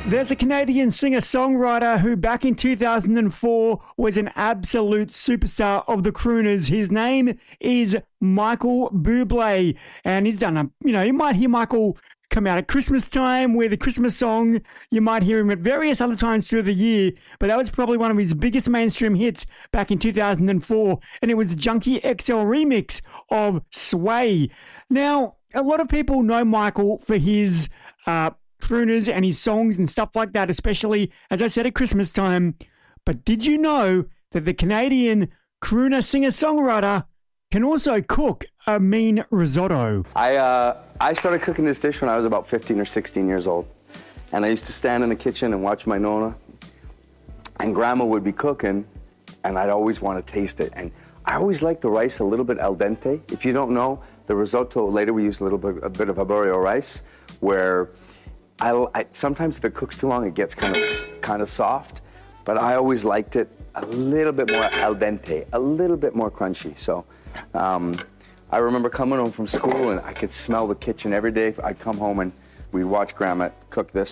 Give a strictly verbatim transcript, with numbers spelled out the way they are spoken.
There's a Canadian singer-songwriter who back in two thousand four was an absolute superstar of the crooners. His name is Michael Bublé, and he's done a, you know, you might hear Michael come out at Christmas time with a Christmas song. You might hear him at various other times through the year, but that was probably one of his biggest mainstream hits back in two thousand four, and it was the Junkie X L remix of Sway. Now, a lot of people know Michael for his uh, crooners and his songs and stuff like that, especially, as I said, at Christmas time. But did you know that the Canadian crooner singer-songwriter can also cook a mean risotto? I uh, I started cooking this dish when I was about fifteen or sixteen years old. And I used to stand in the kitchen and watch my Nonna. And Grandma would be cooking, and I'd always want to taste it. And I always like the rice a little bit al dente. If you don't know, the risotto, later we use a little bit, a bit of arborio rice, where I, I, sometimes if it cooks too long, it gets kind of kind of soft, but I always liked it a little bit more al dente, a little bit more crunchy. So um, I remember coming home from school and I could smell the kitchen every day. I'd come home and we'd watch Grandma cook this.